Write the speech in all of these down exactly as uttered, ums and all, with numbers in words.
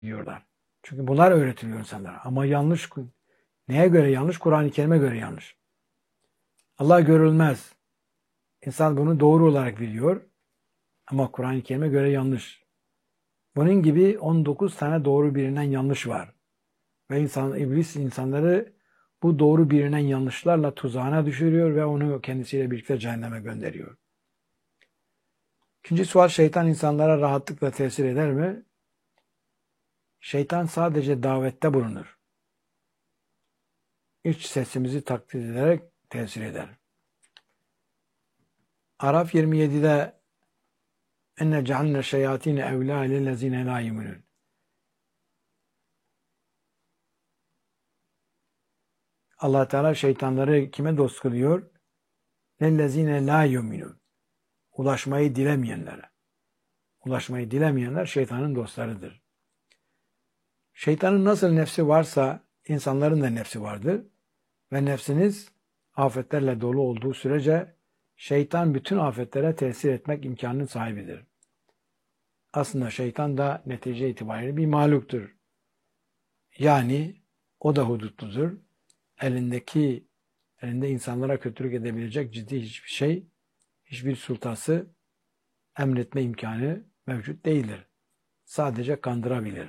diyorlar. Çünkü bunlar öğretiliyor insanlara. Ama yanlış, neye göre yanlış? Kur'an-ı Kerim'e göre yanlış. Allah görülmez. İnsan bunu doğru olarak biliyor. Ama Kur'an-ı Kerim'e göre yanlış. Bunun gibi on dokuz tane doğru bilinen yanlış var. Ve insan, iblis insanları bu doğru bilinen yanlışlarla tuzağına düşürüyor ve onu kendisiyle birlikte cehenneme gönderiyor. İkinci sual, şeytan insanlara rahatlıkla tesir eder mi? Şeytan sadece davette bulunur. İç sesimizi taklit ederek tesir eder. Araf yirmi yedide enne cealne şeyatine evlâ lillezîne lâ yu'minûn. Allah Teala şeytanları kime dost kılıyor? Lillezîne lâ yu'minûn. Ulaşmayı dilemeyenlere. Ulaşmayı dilemeyenler şeytanın dostlarıdır. Şeytanın nasıl nefsi varsa insanların da nefsi vardır. Ve nefsiniz afetlerle dolu olduğu sürece şeytan bütün afetlere tesir etmek imkanının sahibidir. Aslında şeytan da netice itibariyle bir mahluktur. Yani o da hudutludur. Elindeki, elinde insanlara kötülük edebilecek ciddi hiçbir şey, hiçbir sultası emretme imkanı mevcut değildir. Sadece kandırabilir.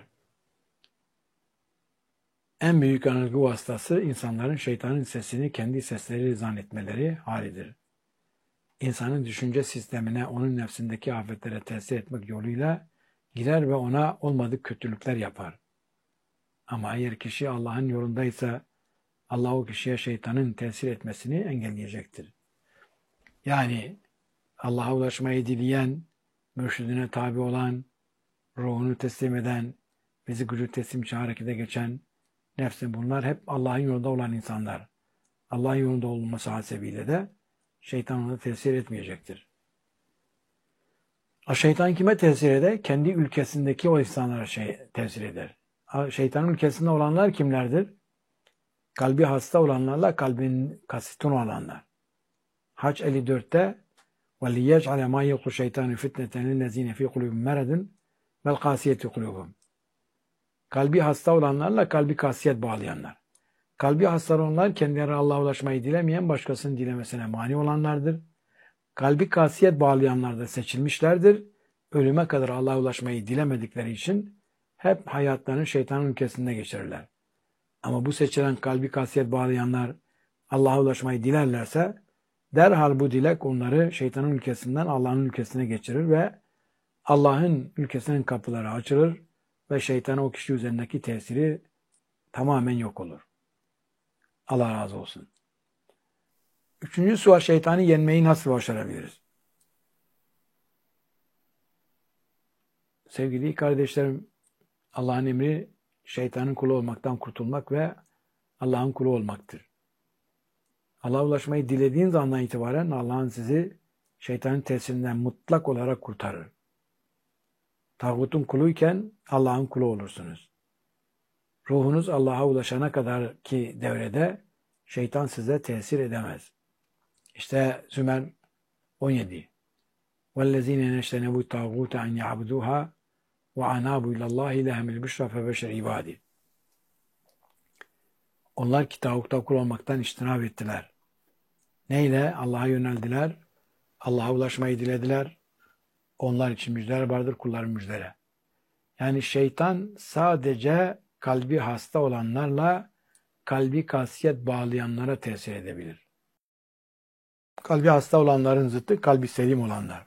En büyük yanılgı vasıtası insanların şeytanın sesini kendi sesleri zannetmeleri halidir. İnsanın düşünce sistemine, onun nefsindeki afetlere tesir etmek yoluyla girer ve ona olmadık kötülükler yapar. Ama eğer kişi Allah'ın yolundaysa Allah o kişiye şeytanın tesir etmesini engelleyecektir. Yani Allah'a ulaşmayı dileyen, mürşidine tabi olan, ruhunu teslim eden, bizi gücü teslim için harekete geçen nefsin, bunlar hep Allah'ın yolunda olan insanlar. Allah'ın yolunda olması hasebiyle de şeytan ona tesir etmeyecektir. O şeytan kime tesir eder? Kendi ülkesindeki o insanlara şey, tesir eder. Şeytanın ülkesinde olanlar kimlerdir? Kalbi hasta olanlarla kalbin kasıtın olanlar. Hac elli dörtte وَلِيَجْعَلَ مَا يَقُ شَيْطَانُ فِتْنَةً لِلَّذ۪ينَ ف۪ي قُلُوبٍ مَرَدٍ وَالْقَاسِيَةِ قُلُوبُهُمْ. Kalbi hasta olanlarla kalbi kasiyet bağlayanlar. Kalbi hasta olanlar kendileri Allah'a ulaşmayı dilemeyen, başkasının dilemesine mani olanlardır. Kalbi kasiyet bağlayanlar da seçilmişlerdir. Ölüme kadar Allah'a ulaşmayı dilemedikleri için hep hayatlarını şeytanın ülkesinde geçirirler. Ama bu seçilen kalbi kasiyet bağlayanlar Allah'a ulaşmayı dilerlerse derhal bu dilek onları şeytanın ülkesinden Allah'ın ülkesine geçirir ve Allah'ın ülkesinin kapıları açılır ve şeytanın o kişi üzerindeki tesiri tamamen yok olur. Allah razı olsun. Üçüncü sual, şeytanı yenmeyi nasıl başarabiliriz? Sevgili kardeşlerim, Allah'ın emri şeytanın kulu olmaktan kurtulmak ve Allah'ın kulu olmaktır. Allah'a ulaşmayı dilediğiniz andan itibaren Allah'ın sizi şeytanın tesirinden mutlak olarak kurtarır. Tağutun kuluyken Allah'ın kulu olursunuz. Ruhunuz Allah'a ulaşana kadar ki devrede şeytan size tesir edemez. İşte Zümer on yedi. وَالَّذ۪ينَ نَشْتَنَبُوا التَّاغُوتَ اَنْ يَعْبُدُوهَا وَعَنَابُوا اِلَى اللّٰهِ لَهَمِ الْبُشْرَ فَبَشَرْ عِبَادِ. Onlar ki tağutta kul olmaktan iştinab ettiler. Neyle? Allah'a yöneldiler. Allah'a ulaşmayı dilediler. Onlar için müjdeler vardır, kulların müjdere. Yani şeytan sadece kalbi hasta olanlarla kalbi kasiyet bağlayanlara tesir edebilir. Kalbi hasta olanların zıttı kalbi selim olanlar.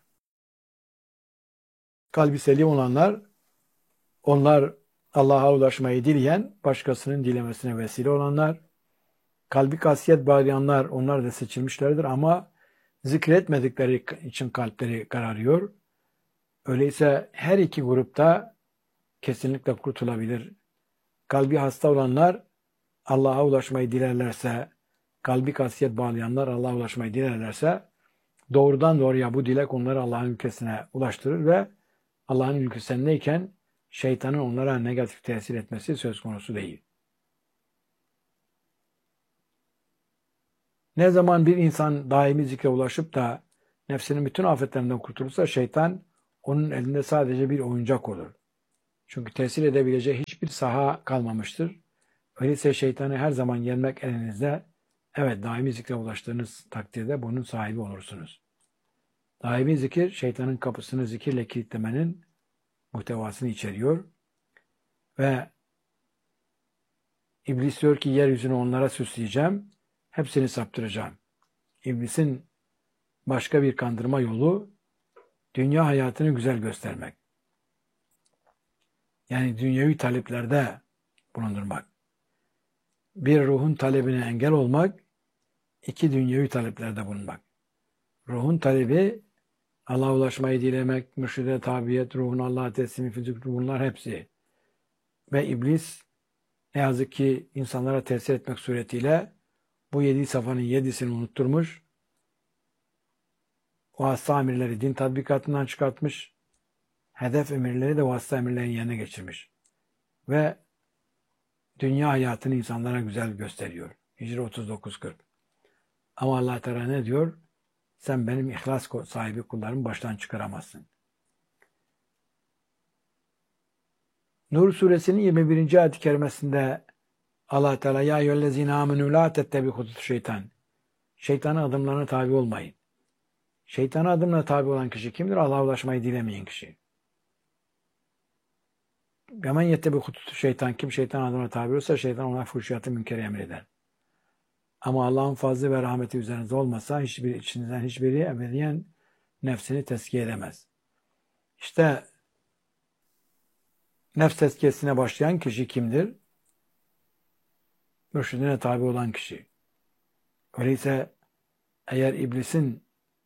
Kalbi selim olanlar, onlar Allah'a ulaşmayı dileyen, başkasının dilemesine vesile olanlar. Kalbi kasiyet bağlayanlar, onlar da seçilmişlerdir ama zikretmedikleri için kalpleri kararıyor. Öyleyse her iki grupta kesinlikle kurtulabilir. Kalbi hasta olanlar Allah'a ulaşmayı dilerlerse, kalbi kasiyet bağlayanlar Allah'a ulaşmayı dilerlerse doğrudan doğruya bu dilek onları Allah'ın ülkesine ulaştırır ve Allah'ın ülkesindeyken şeytanın onlara negatif tesir etmesi söz konusu değil. Ne zaman bir insan daimi zikre ulaşıp da nefsinin bütün afetlerinden kurtulursa şeytan onun elinde sadece bir oyuncak olur. Çünkü tesir edebileceği hiçbir saha kalmamıştır. Öyleyse şeytanı her zaman yenmek elinizde. Evet, daimi zikre ulaştığınız takdirde bunun sahibi olursunuz. Daimi zikir, şeytanın kapısını zikirle kilitlemenin muhtevasını içeriyor. Ve İblis diyor ki yeryüzünü onlara süsleyeceğim, hepsini saptıracağım. İblisin başka bir kandırma yolu, dünya hayatını güzel göstermek. Yani dünyevi taleplerde bulundurmak. Bir, ruhun talebine engel olmak, iki, dünyevi taleplerde bulunmak. Ruhun talebi, Allah'a ulaşmayı dilemek, mürşide tabiyet, ruhun Allah'a teslimi, füzük, bunlar hepsi. Ve iblis ne yazık ki insanlara tesir etmek suretiyle bu yedi safhanın yedisini unutturmuş, vasıta emirleri din tatbikatından çıkartmış, hedef emirleri de vasıta emirlerin yerine geçirmiş. Ve dünya hayatını insanlara güzel gösteriyor. Hicri otuz dokuz kırk. Ama Allah Teala ne diyor? Sen benim ihlas sahibi kullarımı baştan çıkaramazsın. Nur suresinin yirmi birinci ayet-i kerimesinde Allah Teala ya eyyühellezine amenu la tettebi hudut şeytan. Şeytanın adımlarına tabi olmayın. Şeytanın adımlarına tabi olan kişi kimdir? Allah'a ulaşmayı dilemeyen kişi. Hemen yettebi hudut şeytan, kim şeytan adımlarına tabi olursa şeytan ona fuhşiyatı münkeri emreder. Ama Allah'ın fazlı ve rahmeti üzerinizde olmasa hiçbir içinizden hiçbiri ebediyen nefsini tezkiye edemez. İşte nefs tezkiyesine başlayan kişi kimdir? Mürşidine tabi olan kişi. Öyleyse eğer iblisin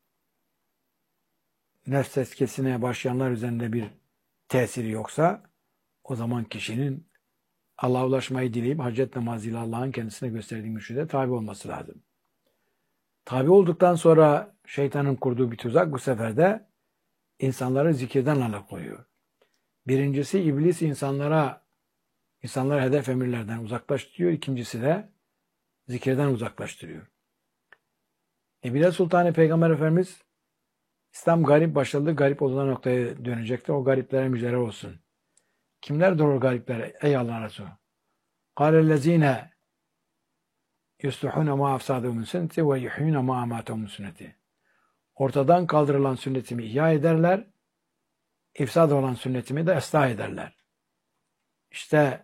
nefs tezkiyesine başlayanlar üzerinde bir tesiri yoksa o zaman kişinin Allah'a ulaşmayı dileyip hacet namazıyla Allah'ın kendisine gösterdiği mürşide tabi olması lazım. Tabi olduktan sonra şeytanın kurduğu bir tuzak bu sefer de insanları zikirden alıkoyuyor. Birincisi iblis insanlara insanları hedef emirlerden uzaklaştırıyor. İkincisi de zikirden uzaklaştırıyor. Ebile Sultanı Peygamber Efendimiz İslam garip başladı, garip olduğu noktaya dönecektir. O gariplere müjdeler olsun. Kimlerdir o garipler? Ey Allah'ın Resulü. قَالَ يُسْلُحُونَ مَا أَفْسَادُهُ مِنْ سُنَّتِي وَيُحْيُونَ مَا أَمَاتَهُ مِنْ سُنَّتِي. Ortadan kaldırılan sünnetimi ihya ederler, ifsad olan sünnetimi de ıslah ederler. İşte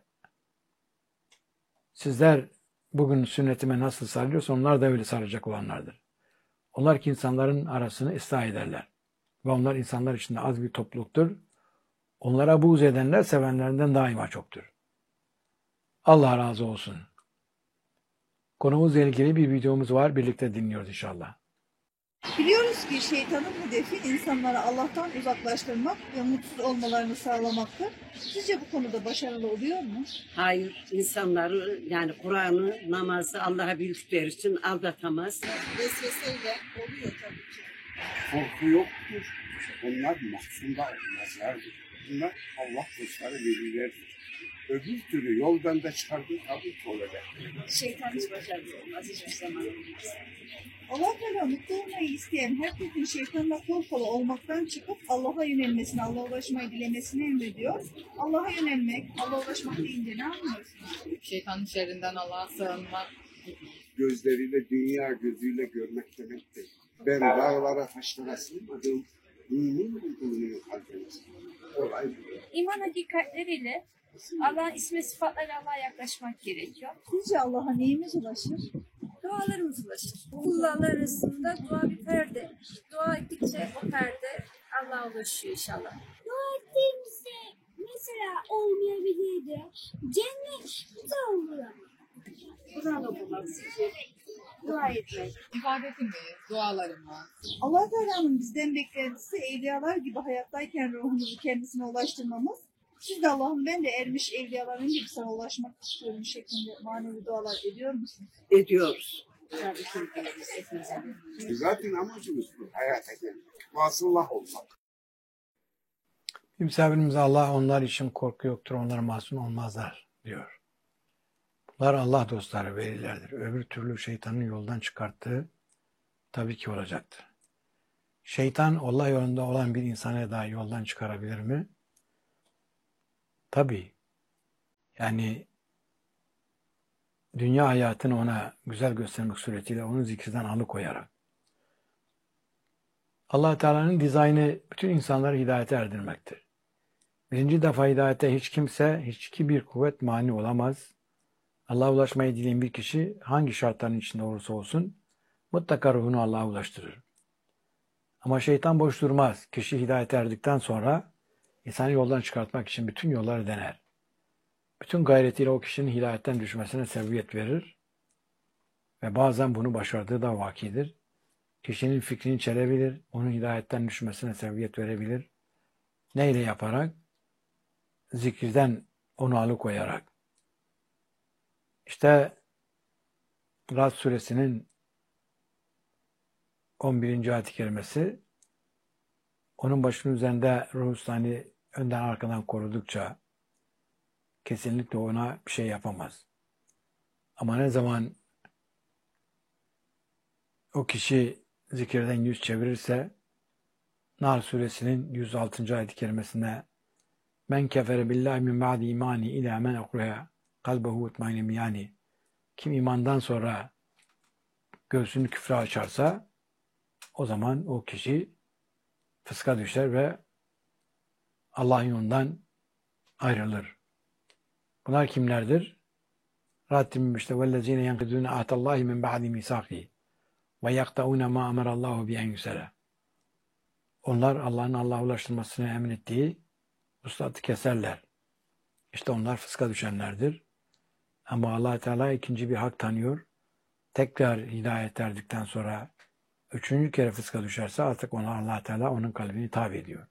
sizler bugün sünnetime nasıl sarılıyorsa onlar da öyle sarılacak olanlardır. Onlar ki insanların arasını ıslah ederler. Ve onlar insanlar içinde az bir topluluktur. Onlara buğz edenler sevenlerinden daima çoktur. Allah razı olsun. Konumuzla ilgili bir videomuz var. Birlikte dinliyoruz inşallah. Biliyoruz ki şeytanın hedefi insanları Allah'tan uzaklaştırmak ve mutsuz olmalarını sağlamaktır. Sizce bu konuda başarılı oluyor mu? Hayır, insanları yani Kur'an'ı, namazı Allah'a büyükler için aldatamaz. Vesveseyle oluyor tabii ki. Korku yoktur. Onlar mahzunda olmazlardır. Bunlar Allah dostları velilerdir. Öbür türlü yoldan da çıkardığı tabii ki olacak. Şeytan hiç başarılı olmaz, hiçbir zaman olmaz. Allah Teala mutlu olmayı isteyen herkesin şeytanla kol kola olmaktan çıkıp Allah'a yönelmesini, Allah'a ulaşmayı dilemesini emrediyor. Allah'a yönelmek, Allah'a ulaşmak deyince ne anlıyorsunuz? Şeytanın şerrinden Allah'a sığınmak. Gözleriyle, dünya gözüyle görmek demek değil. Ben dağlara taşlara sığmadım. Mümin kulunun kalbine sığmadım. Olay bu. İman hakikatleriyle Allah'ın ismi sıfatlarıyla Allah'a yaklaşmak gerekiyor. Sizce Allah'a neyimiz ulaşır? Dualarımız ulaşır. Kullarla arasında dua bir perde. Dua ettikçe o perde Allah'a ulaşıyor inşallah. Dua ettiğimizde mesela olmayabilirdi. Cennet de oluyor. Kur'an okumak, dua etmek. İbadetimiz, dualarımız. Allah Teala'nın bizden beklentisi evliyalar gibi hayattayken ruhumuzu kendisine ulaştırmamız. Siz de Allah'ım ben de ermiş evliyaların gibi sana ulaşmak istiyorum şeklinde manevi dualar ediyor musunuz? Ediyoruz. Tabii ki ediyoruz. Hepimizin. Zaten amacımız bu. Hayata gelmek. Vasıllah olmak. Bir misafirimiz Allah onlar için korku yoktur, onlar masum olmazlar diyor. Bunlar Allah dostları, velilerdir. Öbür türlü şeytanın yoldan çıkarttığı tabii ki olacaktır. Şeytan Allah yolunda olan bir insanı daha yoldan çıkarabilir mi? Tabii. Yani dünya hayatını ona güzel göstermek suretiyle onu zikirden alıkoyarak. Allah Teala'nın dizaynı bütün insanları hidayete erdirmektir. Birinci defa hidayete hiç kimse, hiçbir bir kuvvet mani olamaz. Allah'a ulaşmayı dileyen bir kişi hangi şartların içinde olursa olsun mutlaka ruhunu Allah'a ulaştırır. Ama şeytan boş durmaz. Kişi hidayete erdikten sonra insanı yoldan çıkartmak için bütün yolları dener. Bütün gayretiyle o kişinin hidayetten düşmesine sebebiyet verir ve bazen bunu başardığı da vakidir. Kişinin fikrini çelebilir, onun hidayetten düşmesine sebebiyet verebilir. Neyle yaparak? Zikirden onu alıkoyarak. İşte Rad suresinin on birinci ayet-i kerimesi onun başının üzerinde ruhsani önden arkadan korudukça kesinlikle ona bir şey yapamaz. Ama ne zaman o kişi zikirden yüz çevirirse Nahl suresinin yüz altıncı ayet-i kerimesinde men kefere billahi min ba'di imani ila men ukreha kalbehu etmainem yani kim imandan sonra göğsünü küfre açarsa o zaman o kişi fıska düşer ve Allah'ın yolundan ayrılır. Bunlar kimlerdir? Rabbim işte vellezine yankidune ahdallahi min ba'di misaki ve yakta'une ma emarallahu bi en yusala. Onlar Allah'ın Allah'a ulaştırmasını emin ettiği vuslatı keserler. İşte onlar fıska düşenlerdir. Ama Allah Teala ikinci bir hak tanıyor. Tekrar hidayet erdikten sonra üçüncü kere fıska düşerse artık ona Allah Teala onun kalbini tabi ediyor.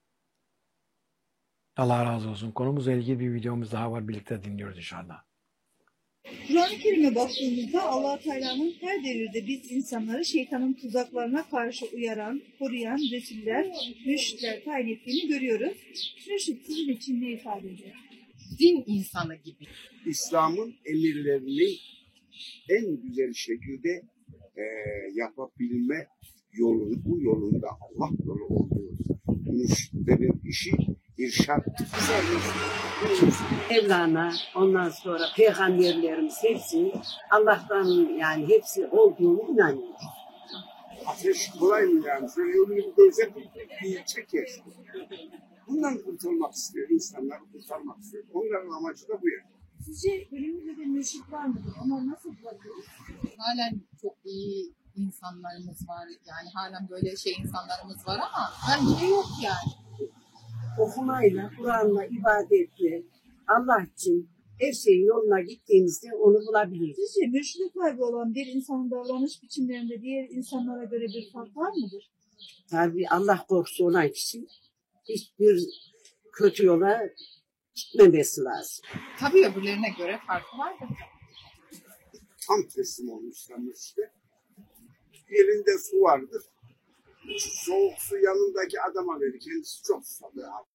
Allah razı olsun. Konumuzla ilgili bir videomuz daha var. Birlikte dinliyoruz inşallah. Kur'an-ı Kerim'e baktığımızda Allah Teala'nın her devirde biz insanları şeytanın tuzaklarına karşı uyaran, koruyan Resuller, mürşitler tayin ettiğini görüyoruz. Mürşit sizin için ne ifade ediyor? Din insanı gibi. İslam'ın emirlerini en güzel şekilde e, yapabilme yolu, bu yolunda Allah yolu olduğu mürşitlerin işi irşattır. Mevlana, ondan sonra peygamberlerimiz hepsi Allah'tan yani hepsi olduğunu inanıyor. Ateş kolay mı yani? Şöyle yolunu bir gözet bir çeker. Bundan kurtulmak istiyor. İnsanları kurtarmak istiyor. Onların amacı da bu yani. Sizce günümüzde de mürşit var mıdır? Ama nasıl bulabiliriz? Halen çok iyi insanlarımız var. Yani halen böyle şey insanlarımız var ama bence yok yani. Okumayla, Kur'an'la, ibadetle, Allah için her şeyin yoluna gittiğimizde onu bulabiliriz. Sizce mürşide sahibi olan bir insanın davranış biçimlerinde diğer insanlara göre bir fark var mıdır? Tabii Allah korkusu olan kişi hiçbir kötü yola gitmemesi lazım. Tabii öbürlerine göre farkı vardır. Tam teslim olmuşlar mürşide. Elinde su vardır. Soğuk su yanındaki adama verir. Kendisi çok susadı abi.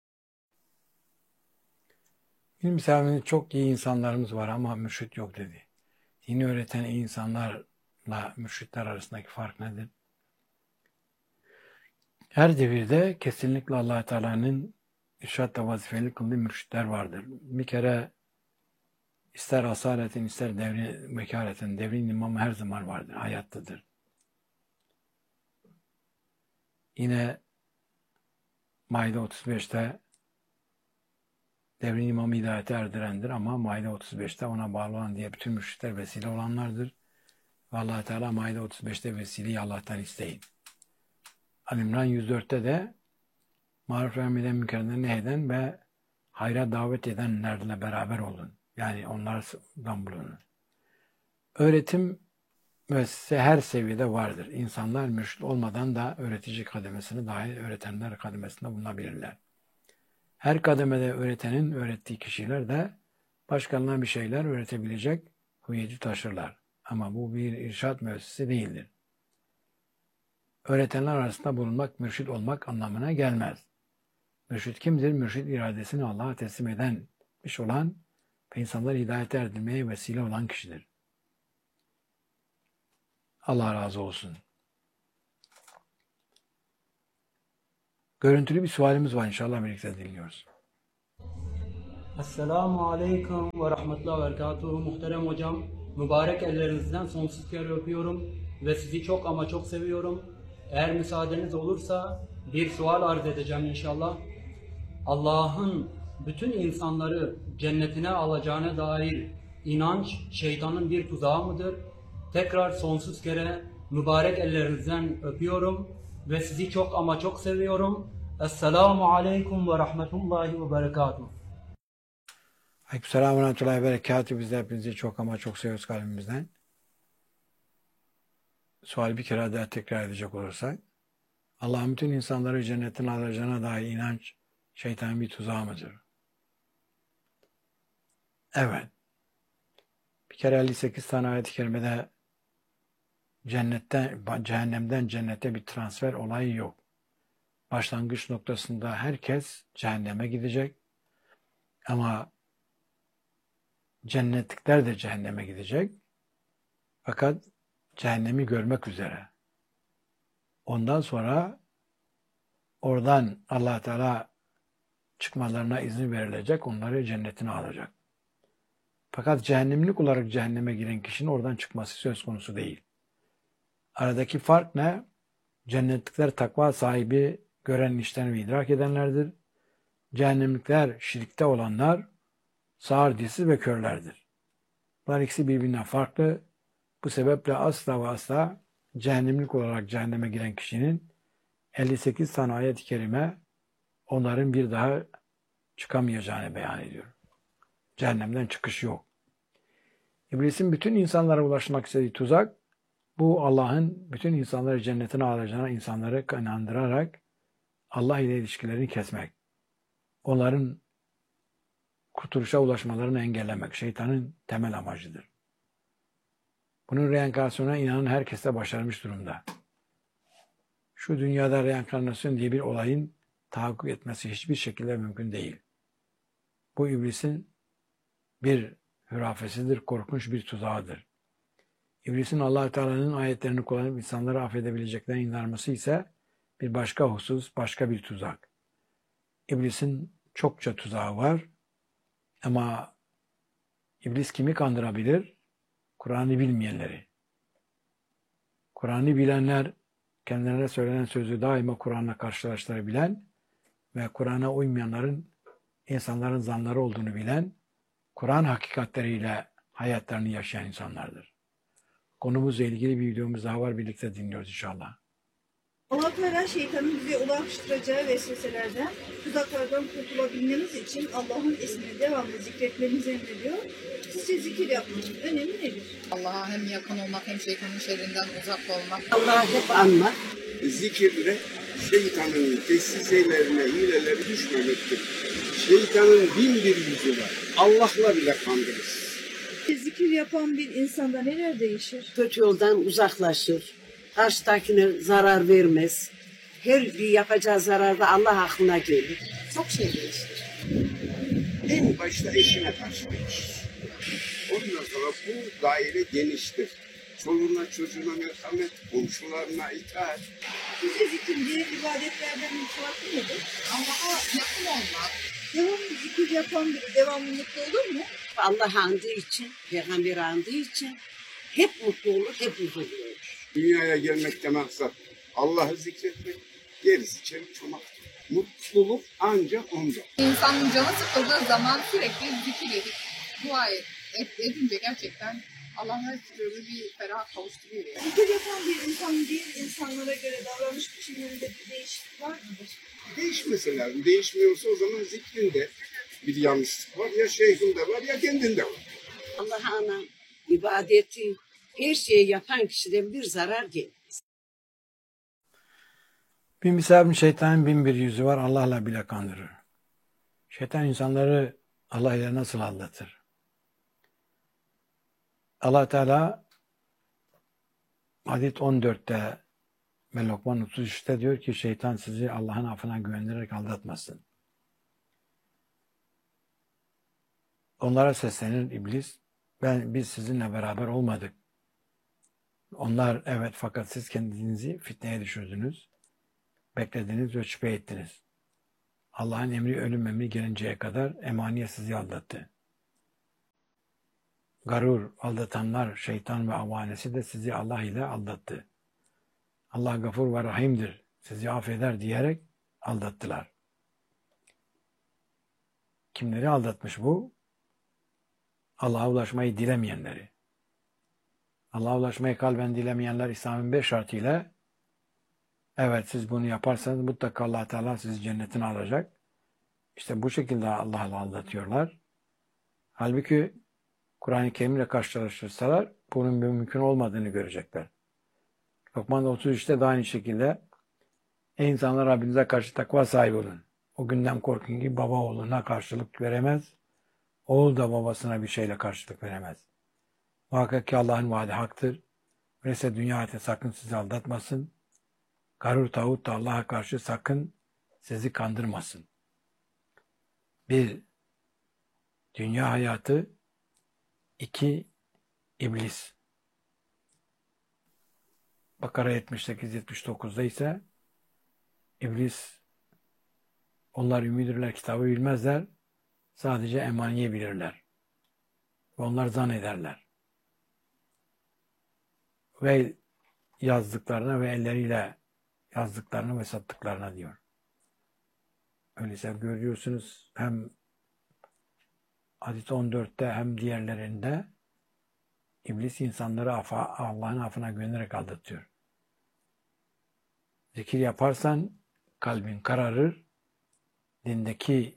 İlim sahibinde çok iyi insanlarımız var ama mürşit yok dedi. Dini öğreten iyi insanlarla mürşitler arasındaki fark nedir? Her devirde kesinlikle Allah Teala'nın irşatta vazifeli kıldığı mürşitler vardır. Bir kere ister asaletin ister devri vekaletin devrin imamı her zaman vardır, hayattadır. Yine Maide otuz beşte devrin imamı hidayete erdirendir ama Maide otuz beşte ona bağlı olan diye bütün mürşitler vesile olanlardır. Ve Allah Teala Maide otuz beşte vesileyi Allah'tan isteyin. Al-İmran yüz dörtte de maruf emreden münkerden nehyeden ve hayra davet edenlerle beraber olun. Yani onlardan bulunun. Öğretim müessese her seviyede vardır. İnsanlar mürşit olmadan da öğretici kademesini dahi öğretenler kademesinde bulunabilirler. Her kademede öğretenin öğrettiği kişiler de başkalarına bir şeyler öğretebilecek hüviyeti taşırlar. Ama bu bir irşat müessesesi değildir. Öğretenler arasında bulunmak, mürşit olmak anlamına gelmez. Mürşit kimdir? Mürşit iradesini Allah'a teslim edenmiş olan ve insanları hidayete erdirmeye vesile olan kişidir. Allah razı olsun. Görüntülü bir sualimiz var, inşallah birlikte dinliyoruz. Esselamu Aleyküm ve Rahmetullahi ve Berekatuhu. Muhterem hocam, mübarek ellerinizden sonsuz kere öpüyorum ve sizi çok ama çok seviyorum. Eğer müsaadeniz olursa bir sual arz edeceğim inşallah. Allah'ın bütün insanları cennetine alacağına dair inanç şeytanın bir tuzağı mıdır? Tekrar sonsuz kere mübarek ellerinizden öpüyorum ve sizi çok ama çok seviyorum. Esselamu Aleyküm ve Rahmetullahi ve Berekatuhu. Aleykümselam ve rahmetullahi ve berekatuhu. Biz de hepinizi çok ama çok seviyoruz kalbimizden. Suali bir kere daha tekrar edecek olursak, Allah'ın bütün insanları cennetin alacağına dair inanç şeytanın bir tuzağı mıdır? Evet. Bir kere elli sekiz tane ayet-i kerimede cennetten, cehennemden cennete bir transfer olayı yok. Başlangıç noktasında herkes cehenneme gidecek ama cennetlikler de cehenneme gidecek. Fakat cehennemi görmek üzere. Ondan sonra oradan Allah Teala çıkmalarına izin verilecek, onları cennetine alacak. Fakat cehennemlik olarak cehenneme giren kişinin oradan çıkması söz konusu değil. Aradaki fark ne? Cennetlikler takva sahibi, gören, işten ve idrak edenlerdir. Cehennemlikler şirkte olanlar, sağır, dilsiz ve körlerdir. Bunlar ikisi birbirinden farklı. Bu sebeple asla ve asla cehennemlik olarak cehenneme giren kişinin elli sekiz tane ayet-i kerime onların bir daha çıkamayacağını beyan ediyor. Cehennemden çıkış yok. İblisin bütün insanlara ulaşmak istediği tuzak, bu Allah'ın bütün insanları cennetine alacağına insanları inandırarak Allah ile ilişkilerini kesmek. Onların kurtuluşa ulaşmalarını engellemek şeytanın temel amacıdır. Bunun reenkarnasyona inanan herkes de başarmış durumda. Şu dünyada reenkarnasyon diye bir olayın tahakkuk etmesi hiçbir şekilde mümkün değil. Bu iblisin bir hürafesidir, korkunç bir tuzağıdır. İblisin Allah Teala'nın ayetlerini kullanıp insanları affedebileceklerine inanması ise bir başka husus, başka bir tuzak. İblisin çokça tuzağı var ama iblis kimi kandırabilir? Kur'an'ı bilmeyenleri. Kur'an'ı bilenler, kendilerine söylenen sözü daima Kur'an'la karşılaştırabilen ve Kur'an'a uymayanların insanların zanları olduğunu bilen, Kur'an hakikatleriyle hayatlarını yaşayan insanlardır. Konumuzla ilgili bir videomuz daha var. Birlikte dinliyoruz inşallah. Allah Teala şeytanın bize ulaştıracağı vesveselerden, tuzaklardan kurtulabilmemiz için Allah'ın ismini devamlı zikretmemizi emrediyor. Sizce zikir yapmanın önemi nedir? Allah'a hem yakın olmak hem şeytanın şerrinden uzak olmak. Allah'ı hep anmak. Zikirle şeytanın desizelerine, hileleri düşmemektir. Şeytanın bin bir yüzü var. Allah'la bile kandırır. Zikir yapan bir insanda neler değişir? Kötü yoldan uzaklaşır. Karşıdakine zarar vermez. Her bir yapacağı zararda Allah aklına gelir. Çok şey değişir. En başta eşine karşı değişir. Ondan sonra bu daire geniştir. Çoluğuna çocuğuna merhamet, komşularına itaat. Sizce zikir diğer ibadetlerden farklı nedir? Allah'a yakın olmak. Devamlı zikir yapan biri devamlı mutlu olur mu? Allah andığı için, peygamber andığı için hep mutlu olur, hep huzurlu olur. Dünyaya gelmekte maksat Allah'ı zikretmek, gerisi çelik çomak. Mutluluk ancak onda. İnsanın canı sıkıldığı zaman sürekli zikir edip dua et, et, edince gerçekten Allah her türlü bir ferah kavuşturuyor. Yani. Zikir yapan bir insan diğer insanlara göre davranış biçimlerinde bir değişiklik var mıdır? Değişmesi lazım. Değişmiyorsa o zaman zikrinde bir yanlışlık var. Ya şeyhinde var ya kendinde var. Allah'a ana ibadeti, her şeyi yapan kişiden bir zarar gelmez. Bin misafir şeytanın bin bir yüzü var. Allah'la bile kandırır. Şeytan insanları Allah ile nasıl aldatır? Allah Teala Hadid on dörtte ve Lokman otuz üçte diyor ki şeytan sizi Allah'ın affına güvendirerek aldatmasın. Onlara seslenir iblis. Ben biz sizinle beraber olmadık. Onlar evet fakat siz kendinizi fitneye düşürdünüz. Beklediniz ve şüphe ettiniz. Allah'ın emri ölüm emri gelinceye kadar emaniye sizi aldattı. Garur, aldatanlar, şeytan ve avanesi de sizi Allah ile aldattı. Allah gafur ve rahimdir, sizi affeder diyerek aldattılar. Kimleri aldatmış bu? Allah'a ulaşmayı dilemeyenleri. Allah'a ulaşmayı kalben dilemeyenler İslam'ın beş şartıyla evet siz bunu yaparsanız mutlaka Allah Teala sizi cennetine alacak. İşte bu şekilde Allah'la aldatıyorlar. Halbuki Kur'an-ı Kerim'le karşılaştırsalar bunun mümkün olmadığını görecekler. Lokman otuz üçte de aynı şekilde ey insanlar Rabbinize karşı takva sahibi olun. O günden korkun ki baba oğluna karşılık veremez. Oğul da babasına bir şeyle karşılık veremez. Muhakkak ki Allah'ın vaadi haktır. Öyleyse dünya hayatı sakın sizi aldatmasın. Garur tağut da Allah'a karşı sakın sizi kandırmasın. Bir, dünya hayatı. İki, iblis. Bakara yetmiş sekiz yetmiş dokuzda ise iblis, onlar ümidirler, kitabı bilmezler, sadece emaniye bilirler. Onlar zannederler. Ve yazdıklarına ve elleriyle yazdıklarına ve sattıklarına diyor. Öyleyse görüyorsunuz hem Hadis on dörtte hem diğerlerinde iblis insanları Allah'ın affına güvenerek aldatıyor. Zikir yaparsan kalbin kararır, dindeki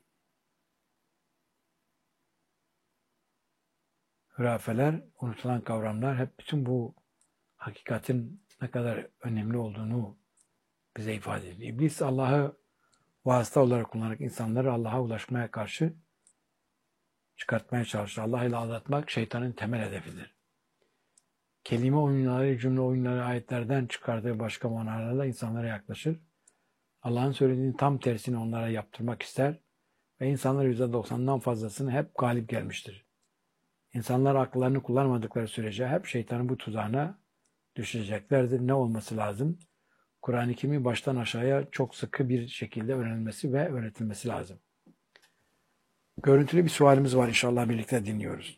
hurafeler, unutulan kavramlar hep bütün bu hakikatin ne kadar önemli olduğunu bize ifade ediyor. İblis Allah'ı vasıta olarak kullanarak insanları Allah'a ulaşmaya karşı çıkartmaya çalışır. Allah ile aldatmak şeytanın temel hedefidir. Kelime oyunları, cümle oyunları ayetlerden çıkardığı başka manalarla insanlara yaklaşır. Allah'ın söylediğinin tam tersini onlara yaptırmak ister ve insanlar yüzde doksandan fazlasını hep galip gelmiştir. İnsanlar akıllarını kullanmadıkları sürece hep şeytanın bu tuzağına düşeceklerdir. Ne olması lazım? Kur'an-ı Kerim'i baştan aşağıya çok sıkı bir şekilde öğrenilmesi ve öğretilmesi lazım. Görüntülü bir sualimiz var, inşallah birlikte dinliyoruz.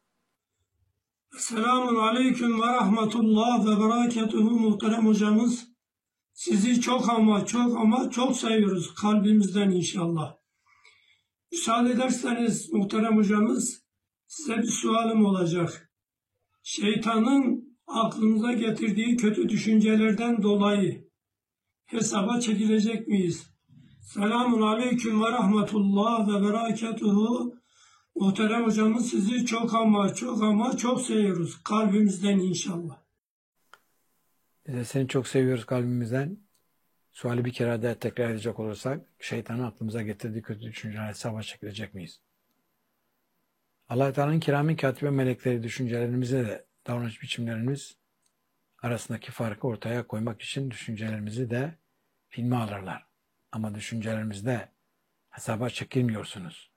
Selamun Aleyküm ve Rahmetullah ve Berekatuhu muhterem hocamız. Sizi çok ama çok ama çok seviyoruz kalbimizden inşallah. Müsaade ederseniz muhterem hocamız size bir sualım olacak. Şeytanın aklınıza getirdiği kötü düşüncelerden dolayı hesaba çekilecek miyiz? Selamun Aleyküm ve Rahmetullah ve Berekatuhu. Muhterem hocamız sizi çok ama çok ama çok seviyoruz. Kalbimizden inşallah. Biz de seni çok seviyoruz kalbimizden. Suali bir kere daha tekrar edecek olursak, şeytanın aklımıza getirdiği kötü düşünceler hesaba çekilecek miyiz? Allah-u Teala'nın kirami katibe melekleri düşüncelerimize de davranış biçimlerimiz arasındaki farkı ortaya koymak için düşüncelerimizi de filme alırlar. Ama düşüncelerimizde hesaba çekilmiyorsunuz.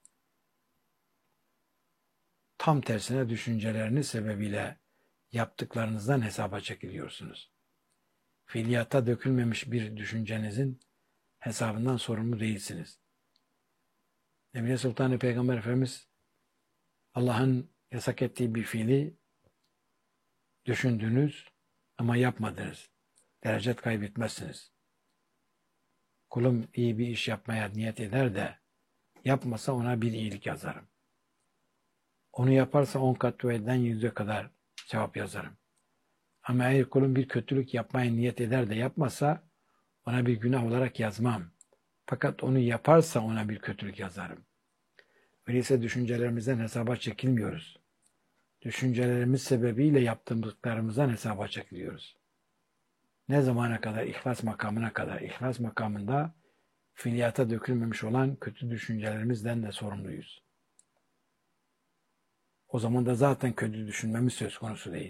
Tam tersine düşünceleriniz sebebiyle yaptıklarınızdan hesaba çekiliyorsunuz. Fiiliyata dökülmemiş bir düşüncenizin hesabından sorumlu değilsiniz. Nebi Sultan Peygamber Efendimiz Allah'ın yasak ettiği bir fiili düşündünüz ama yapmadınız. Derecet kaybetmezsiniz. Kulum iyi bir iş yapmaya niyet eder de yapmasa ona bir iyilik yazarım. Onu yaparsa on kat ve eden yüze kadar cevap yazarım. Ama eğer kulum bir kötülük yapmaya niyet eder de yapmasa ona bir günah olarak yazmam. Fakat onu yaparsa ona bir kötülük yazarım. Öyleyse düşüncelerimizden hesaba çekilmiyoruz. Düşüncelerimiz sebebiyle yaptığımızlarımızdan hesaba çekiliyoruz. Ne zamana kadar? İhlas makamına kadar. İhlas makamında fiiliyata dökülmemiş olan kötü düşüncelerimizden de sorumluyuz. O zaman da zaten kötü düşünmemiz söz konusu değil.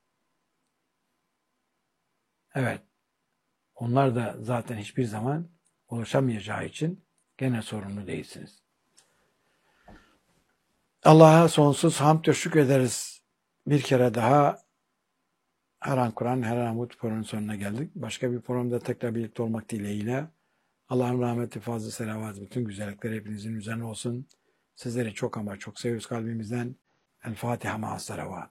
Evet, onlar da zaten hiçbir zaman ulaşamayacağı için gene sorumlu değilsiniz. Allah'a sonsuz hamd ve şükrederiz. Bir kere daha her an Kur'an, her an Umut programının sonuna geldik. Başka bir programda tekrar birlikte olmak dileğiyle Allah'ın rahmeti, fazla selavat, bütün güzellikler hepinizin üzerine olsun. Sizleri çok ama çok seviyoruz kalbimizden. El Fatiha ma'as salavat.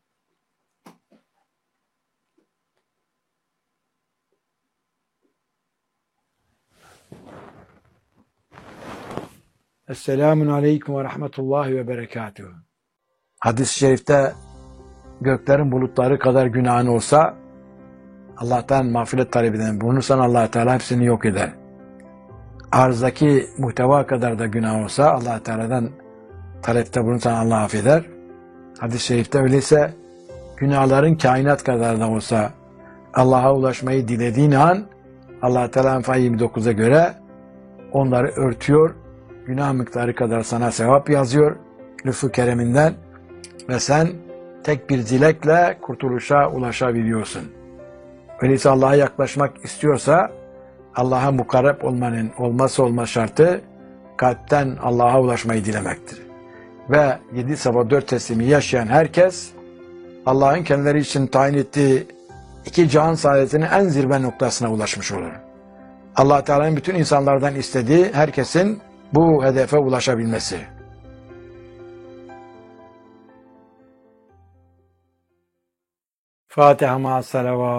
Esselamun aleyküm ve rahmetullahi ve berekatuhu. Hadis-i şerifte göklerin bulutları kadar günahın olsa Allah'tan mağfiret talep eden bulunursan Allah Teala hepsini yok eder. Arzdaki muhteva kadar da günah olsa Allah Teala'dan talepte bulunursan Allah affeder. Hadis-i şerifte öyleyse günahların kainat kadar da olsa Allah'a ulaşmayı dilediğin an Allah Teala Enfal yirmi dokuza göre onları örtüyor. Günah miktarı kadar sana sevap yazıyor lütfu kereminden ve sen tek bir dilekle kurtuluşa ulaşabiliyorsun. Öyleyse Allah'a yaklaşmak istiyorsa Allah'a mukarreb olmanın olmazsa olmaz şartı kalpten Allah'a ulaşmayı dilemektir. Ve yedi sabah dört teslimi yaşayan herkes Allah'ın kendileri için tayin ettiği iki cihan saadetinin en zirve noktasına ulaşmış olur. Allah Teala'nın bütün insanlardan istediği herkesin bu hedefe ulaşabilmesi. Fatiha ma'as salavat.